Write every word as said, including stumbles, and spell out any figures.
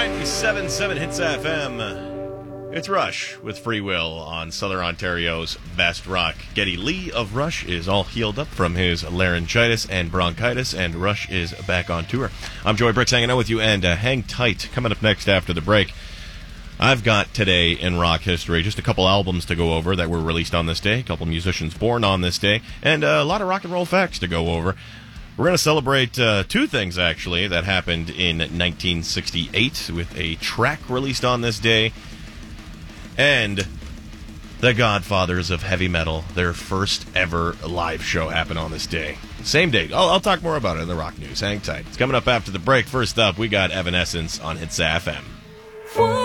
ninety-seven point seven Hits F M. It's Rush with Free Will on Southern Ontario's best rock. Geddy Lee of Rush is all healed up from his laryngitis and bronchitis, and Rush is back on tour. I'm Joey Bricks hanging out with you, and uh, hang tight. Coming up next after the break, I've got today in rock history just a couple albums to go over that were released on this day, a couple musicians born on this day, and uh, a lot of rock and roll facts to go over. We're going to celebrate uh, two things, actually, that happened in nineteen sixty-eight with a track released on this day, and the Godfathers of heavy metal, their first ever live show happened on this day. Same date. I'll, I'll talk more about it in the rock news. Hang tight. It's coming up after the break. First up, we got Evanescence on Hits F M.